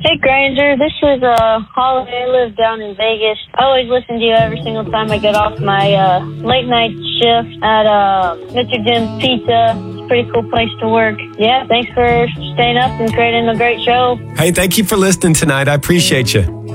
Hey, Granger. This is Holiday. I live down in Vegas. I always listen to you every single time I get off my late night shift at Mr. Jim's Pizza. It's a pretty cool place to work. Yeah, thanks for staying up and creating a great show. Hey, thank you for listening tonight. I appreciate you.